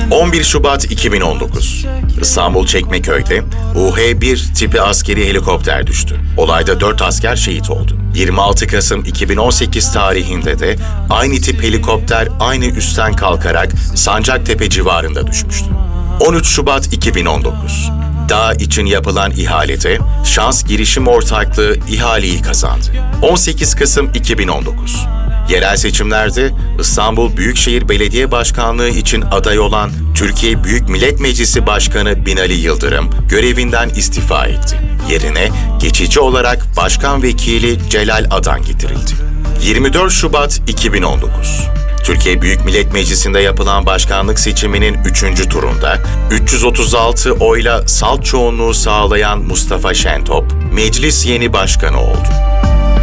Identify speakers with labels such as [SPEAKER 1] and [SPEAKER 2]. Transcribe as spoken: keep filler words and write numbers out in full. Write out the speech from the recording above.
[SPEAKER 1] on bir Şubat iki bin on dokuz. İstanbul Çekmeköy'de U H bir tipi askeri helikopter düştü. Olayda dört asker şehit oldu. yirmi altı Kasım iki bin on sekiz tarihinde de aynı tip helikopter aynı üstten kalkarak Sancaktepe civarında düşmüştü. on üç Şubat iki bin on dokuz. Dağ için yapılan ihalede Şans Girişim Ortaklığı ihaleyi kazandı. on sekiz Kasım iki bin on dokuz. Yerel seçimlerde İstanbul Büyükşehir Belediye Başkanlığı için aday olan Türkiye Büyük Millet Meclisi Başkanı Binali Yıldırım görevinden istifa etti. Yerine geçici olarak Başkan Vekili Celal Adan getirildi. yirmi dört Şubat iki bin on dokuz. Türkiye Büyük Millet Meclisi'nde yapılan başkanlık seçiminin üçüncü turunda üç yüz otuz altı oyla salt çoğunluğu sağlayan Mustafa Şentop, meclis yeni başkanı oldu.